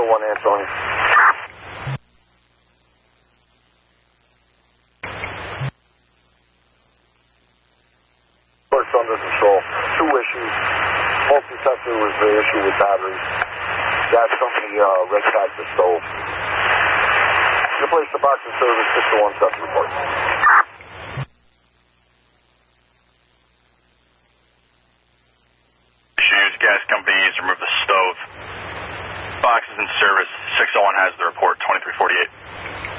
601 Antonio. First under control. 2 issues. Multi-sensor was the issue with batteries. Gas company red tag the stove. Replace the box in service, 601 sensor report. Issues, gas companies, remove the stove. Box is in service, 601 has the report, 2348.